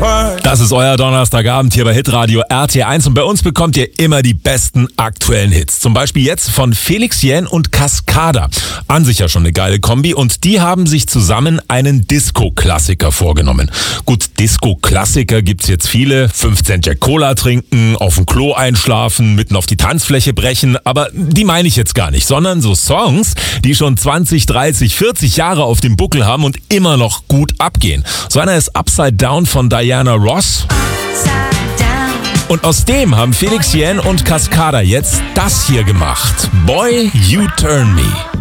Das ist euer Donnerstagabend hier bei Hitradio RT1 und bei uns bekommt ihr immer die besten aktuellen Hits. Zum Beispiel jetzt von Felix Jähn und Cascada. An sich ja schon eine geile Kombi und die haben sich zusammen einen Disco-Klassiker vorgenommen. Gut, Disco-Klassiker gibt's jetzt viele. 15 Jack Cola trinken, auf dem Klo einschlafen, mitten auf die Tanzfläche brechen. Aber die meine ich jetzt gar nicht, sondern so Songs, die schon 20, 30, 40 Jahre auf dem Buckel haben und immer noch gut abgehen. So einer ist Upside Down von Diana Ross. Und aus dem haben Felix Jähn und Cascada jetzt das hier gemacht. Boy, You Turn Me.